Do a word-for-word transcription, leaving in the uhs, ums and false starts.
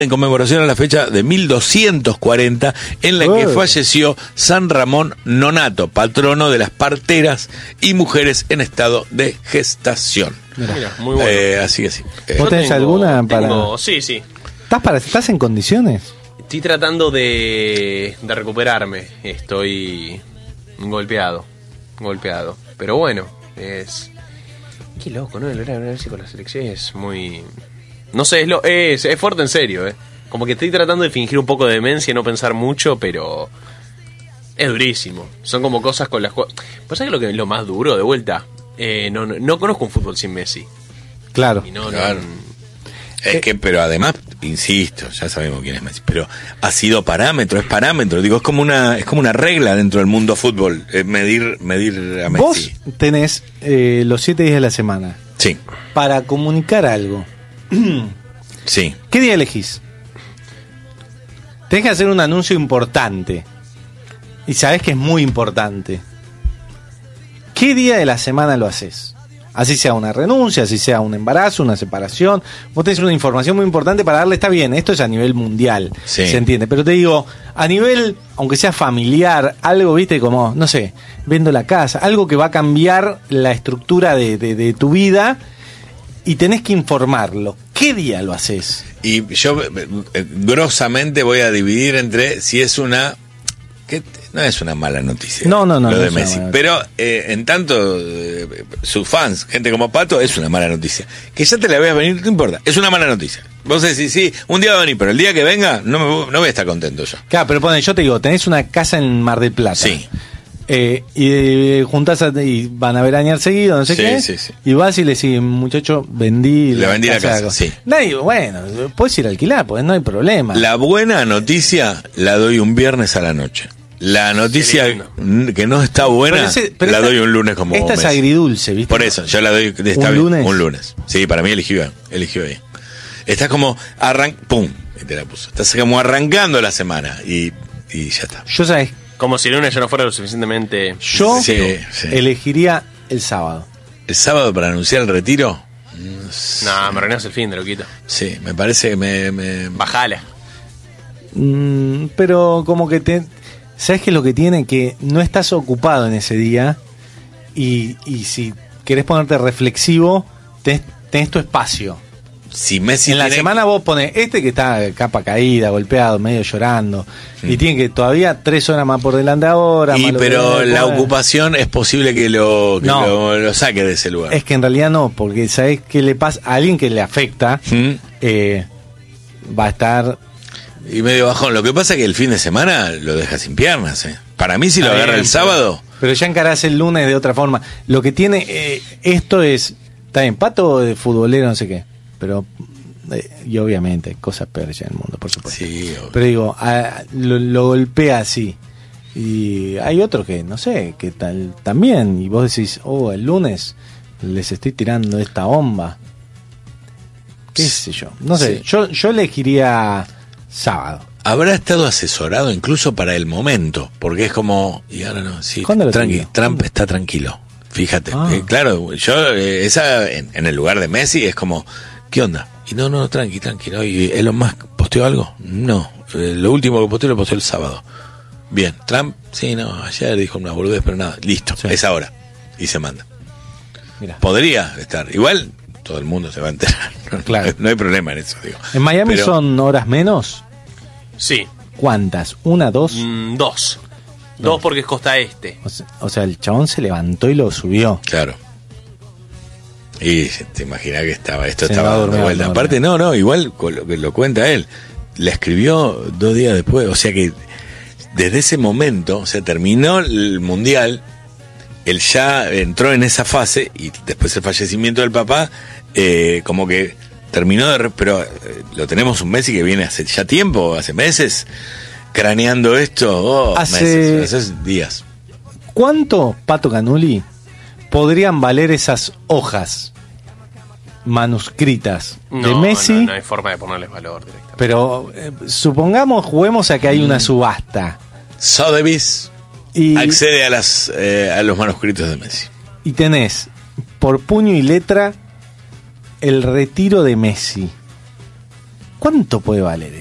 En conmemoración a la fecha de mil doscientos cuarenta, en la que falleció San Ramón Nonato, patrono de las parteras y mujeres en estado de gestación. Mira, muy bueno. Eh, así que sí. Eh, ¿Vos tenés tengo, alguna para...? tengo, sí, sí. ¿Estás, para... ¿Estás en condiciones? Estoy tratando de, de recuperarme. Estoy golpeado. Golpeado. Pero bueno, es... Qué loco, ¿no? El horario con la selección es muy... No sé, es, lo, es, es fuerte en serio, ¿eh? Como que estoy tratando de fingir un poco de demencia y no pensar mucho, pero... Es durísimo. Son como cosas con las cuales... ¿Pues sabes lo que es lo más duro? De vuelta, eh, no, no, no conozco un fútbol sin Messi. Claro. Y no, Claro. no... Es que, pero además, insisto, ya sabemos quién es Messi, pero ha sido parámetro, es parámetro, digo, es como una, es como una regla dentro del mundo fútbol, eh, medir, medir a Messi. Vos tenés eh, los siete días de la semana Sí, para comunicar algo. sí. ¿Qué día elegís? Tenés que hacer un anuncio importante. Y sabés que es muy importante. ¿Qué día de la semana lo haces? Así sea una renuncia, así sea un embarazo, una separación. Vos tenés una información muy importante para darle, está bien, esto es a nivel mundial, Sí. se entiende. Pero te digo, a nivel, aunque sea familiar, algo, viste, como, no sé, vendo la casa, algo que va a cambiar la estructura de, de, de tu vida y tenés que informarlo. ¿Qué día lo haces? Y yo eh, eh, grosamente voy a dividir entre si es una... que no es una mala noticia. No, no, no, Lo no de es una Messi. mala Pero eh, en tanto, eh, sus fans, gente como Pato, es una mala noticia. Que ya te la veas venir, no importa. Es una mala noticia. Vos decís, sí, un día va a venir, pero el día que venga, no, me, no voy a estar contento yo. Claro, pero pone, yo te digo, tenés una casa en Mar del Plata. Sí. Eh, y eh, juntás a, y van a veranear seguido, no sé Sí, qué. sí, sí. Y vas y le decís, muchacho, vendí Le vendí la casa, sí. Nadie, bueno, puedes ir a alquilar, pues no hay problema. La buena noticia la doy un viernes a la noche. La noticia lindo. que no está buena Pero ese- pero la esta- doy un lunes como Esta es Messi. agridulce, ¿viste? Por eso, yo la doy de esta ¿Un vez, lunes? un lunes. Sí, para mí eligió bien, eligió bien. Estás como arran pum, y te la puso. Estás como arrancando la semana y, y ya está. Yo, ¿sabes? Como si el lunes ya no fuera lo suficientemente... Yo Sí, sí. elegiría el sábado. El sábado para anunciar el retiro, No, me renegas el fin de loquito. sí, me parece que me, me Bajala. Mm, pero como que te... ¿Sabes qué es lo que tiene? Que no estás ocupado en ese día y, y si querés ponerte reflexivo, tenés, tenés tu espacio. si Messi En la tiene- semana vos pones este que está capa caída, golpeado, medio llorando, y tiene que todavía tres horas más por delante ahora. y más lo que pero viene la después. ocupación es posible que lo que No. lo, lo saque de ese lugar. Es que en realidad no, porque ¿sabés qué le pasa? A alguien que le afecta, ¿Mm? eh, va a estar... Y medio bajón. Lo que pasa es que el fin de semana lo deja sin piernas. ¿eh? Para mí, si lo Está agarra bien, el sábado, Pero ya encarás el lunes de otra forma. Lo que tiene eh, esto es... Está bien, Pato de futbolero, no sé qué, pero... eh, y obviamente, hay cosas peores ya en el mundo, por supuesto. sí, obvio. Pero digo, a- lo, lo golpea así. Y hay otro que, no sé, que tal también. Y vos decís, oh, el lunes les estoy tirando esta bomba. ¿Qué sé yo? No sé, Sí. yo, yo elegiría sábado. habrá estado asesorado incluso para el momento, porque es como, y ahora no, sí, ¿Cuándo lo tranqui, siguió? Trump está tranquilo, fíjate, Ah. eh, claro, yo, eh, esa, en, en el lugar de Messi es como, ¿qué onda? Y no, no, tranqui, tranqui, ¿no? ¿Y Elon Musk posteó algo? No, eh, lo último que posteó lo posteó el sábado. Bien, Trump, sí, no, ayer dijo una boludez, pero nada, listo, Sí. es ahora, y se manda. Mira. Podría estar, igual todo el mundo se va a enterar, no, Claro. no hay problema en eso, digo. ¿En Miami Pero- son horas menos? Sí. ¿Cuántas? ¿Una, dos? Mm, dos. Dos porque es costa este. O sea, o sea, el chabón se levantó y lo subió. Claro. Y te imaginas que estaba, esto Se estaba va a dando dormir, vuelta. no, Aparte, no, no, igual con lo que lo cuenta él. La escribió dos días después. O sea que desde ese momento, o sea, terminó el mundial, él ya entró en esa fase y después el fallecimiento del papá, eh, como que terminó de... re- Pero eh, lo tenemos un Messi que viene hace ya tiempo, hace meses, craneando esto. Oh, Hace- meses, hace días. ¿Cuánto, Pato Canuli, podrían valer esas hojas manuscritas No, de Messi? no, no hay forma de ponerles valor directamente. Pero eh, supongamos, juguemos a que hay una subasta. Sotheby's Y, accede a las eh, a los manuscritos de Messi. y tenés por puño y letra el retiro de Messi. ¿Cuánto puede valer